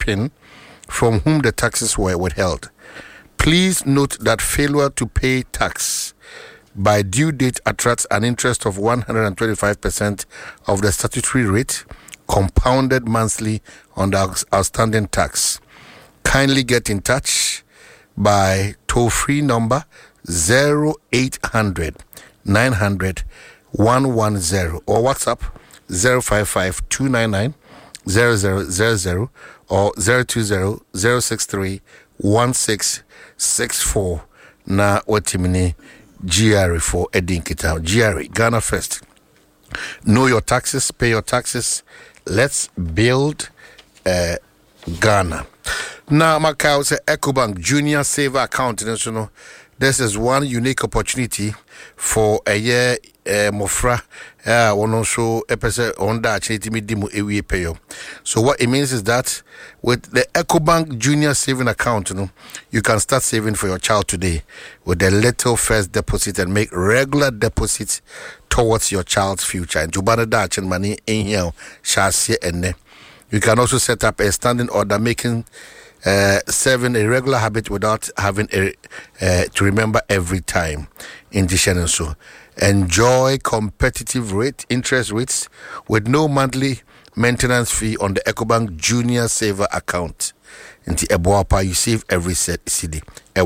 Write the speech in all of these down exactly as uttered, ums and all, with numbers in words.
PIN from whom the taxes were withheld. Please note that failure to pay tax by due date attracts an interest of one hundred twenty-five percent of the statutory rate, compounded monthly on the outstanding tax. Kindly get in touch by toll-free number zero eight hundred nine hundred one one zero or WhatsApp zero five five two nine nine zero zero zero zero or zero two zero zero six three one six six four. Na watimini G R for Edinkita. G R, Ghana First. Know your taxes, pay your taxes. Let's build uh, Ghana. Now, Macau say EcoBank Junior Saver Account International. This is one unique opportunity for a year uh, mofra uh one also a person on that dimu ewie payo. So what it means is that with the EcoBank Junior Saving Account, you know, you can start saving for your child today with a little first deposit and make regular deposits towards your child's future. And to buy that money in here, shall see and you can also set up a standing order making Uh, serving a regular habit without having a, uh, to remember every time in the channel. So enjoy competitive rate interest rates with no monthly maintenance fee on the EcoBank Junior Saver Account. In the Eboapa, you save every C D.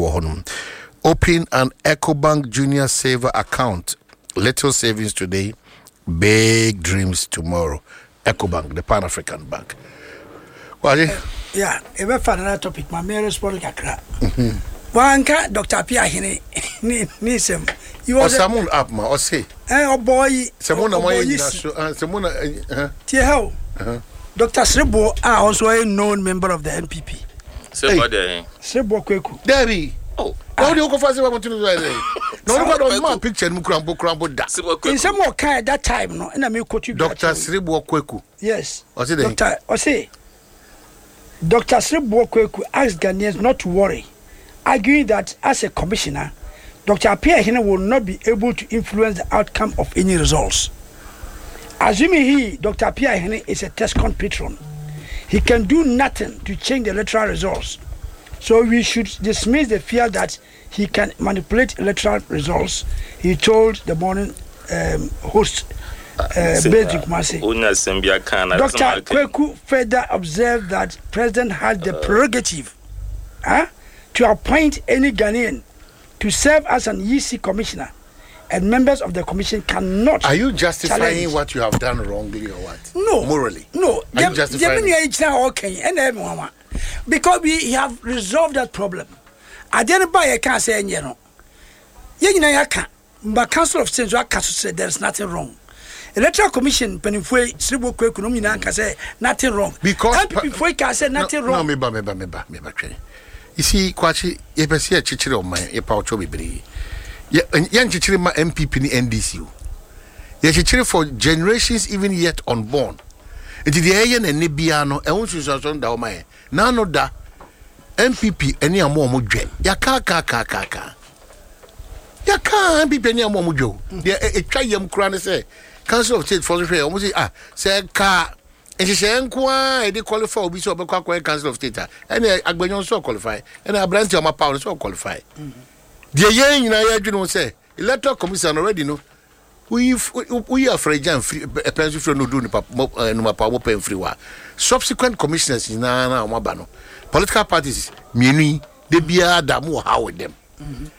Open an EcoBank Junior Saver Account. Little savings today, big dreams tomorrow. EcoBank, the Pan-African Bank. What? Yeah, ever for another topic, my mayor responded kakra. One cat, Doctor Pia Hine, Nisem. You was someone up, ma, or say, eh, oh boy, someone, someone, uh, Tio, Doctor Srebo are also a known member of the N P P. Srebo Kweku. Debbie. Oh, how do you go for someone to do that? No, no, no, picture, Mukrambo, Crambo, that. In some more kind that time, no, and I may quote you. Doctor Srebo Kweku. Yes. What's it? Doctor, or say. Doctor Srebo Kweku asked Ghanaians not to worry, arguing that as a commissioner, Doctor Appiah Hene will not be able to influence the outcome of any results. Assuming he, Doctor Appiah Hene, is a TESCON patron, he can do nothing to change the electoral results. So we should dismiss the fear that he can manipulate electoral results, he told the morning um, host. Uh, Doctor Kweku further observed that President has the prerogative uh, to appoint any Ghanaian to serve as an E C commissioner, and members of the commission cannot. Are you justifying challenge. What you have done wrongly or what? No. Morally? No. Are you justifying it? Because we have resolved that problem. I didn't buy a can't say, you know. You know, I can't. But Council of State said there's nothing wrong. Electoral Commission, Penifue, Srebo Kweku, no mean can say nothing wrong. Because Penifue can say nothing wrong. No, meba, meba, meba, meba. You see, Kwachi, you can see a chichiri of my a pouch of baby. Young chichiri ma M P P ni N D C. You chichiri for generations even yet unborn. It is the Ayan and Nibiano, and once you saw on the Omai. Now, no da M P P, any more mudre. Yaka, kaka, kaka. Yaka, M P P, any more mujo. A try yam crown say. Council of State for the almost say ah say car and she say enqua e dey qualify obi so obekwa kwa Council of State and agbanyon so qualify and abranti o ma power so qualify the yen nyina ya dwene say electoral commission already know we we are free jam free a pension free no do no papa no papa wo pen free wa subsequent commissioners na na o ma ba no political parties mienu de bia da mo how with them